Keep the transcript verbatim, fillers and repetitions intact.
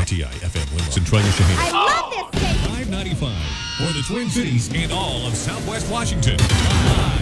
T I F M Winlow. Centralia Shahina. I love this station. five ninety-five for the Twin Cities and all of Southwest Washington.